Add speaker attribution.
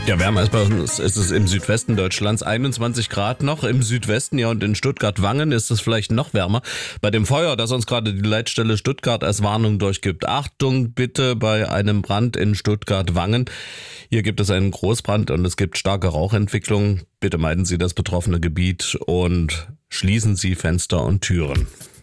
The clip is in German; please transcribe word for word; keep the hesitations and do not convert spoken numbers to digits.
Speaker 1: Ja, wärmer ist bei uns, ist es im Südwesten Deutschlands einundzwanzig Grad noch. Im Südwesten, ja, und in Stuttgart-Wangen ist es vielleicht noch wärmer. Bei dem Feuer, das uns gerade die Leitstelle Stuttgart als Warnung durchgibt. Achtung bitte bei einem Brand in Stuttgart-Wangen. Hier gibt es einen Großbrand und es gibt starke Rauchentwicklung. Bitte meiden Sie das betroffene Gebiet und schließen Sie Fenster und Türen.